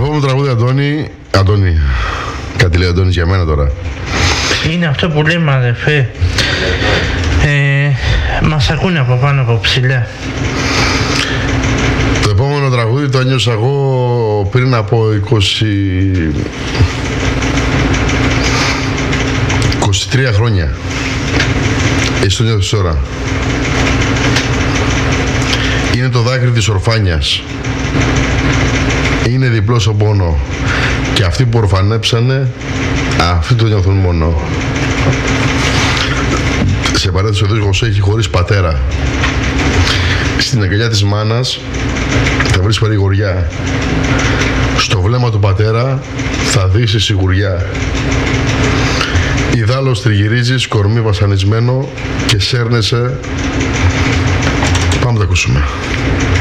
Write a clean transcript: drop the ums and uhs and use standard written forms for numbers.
επόμενο τραγούδι, Αντώνη. Κάτι λέει ο Αντώνης για μένα τώρα. Είναι αυτό που λέμε, αδερφέ. Μας ακούνε από πάνω από ψηλά. Το επόμενο τραγούδι το ένιωσα εγώ πριν από 23 χρόνια. Εσύ το νιώθεις τώρα. Είναι το δάκρυ της ορφάνιας. Είναι διπλό ο πόνο. Και αυτοί που ορφανέψανε, αυτοί το νιώθουν μόνο. Σε παρένθεση, ο δίσκος έχει χωρίς πατέρα. Στην αγκαλιά της μάνας θα βρεις παρηγοριά. Στο βλέμμα του πατέρα θα δεις σιγουριά. Ιδάλλως τριγυρίζεις κορμί βασανισμένο και σέρνεσαι. Πάμε να τα ακούσουμε.